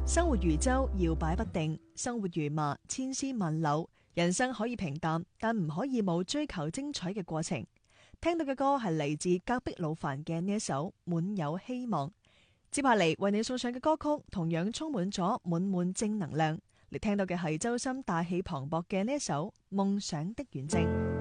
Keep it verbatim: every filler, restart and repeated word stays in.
生活如舟，搖擺不定；生活如馬，千絲萬縷。人生可以平淡，但唔可以冇追求精彩嘅過程。聽到嘅歌係嚟自隔壁老樊嘅呢一首《滿有希望》。接下嚟為你送上嘅歌曲，同樣充滿咗滿滿正能量。你聽到嘅係周深大氣磅礴嘅呢一首《夢想的遠征》。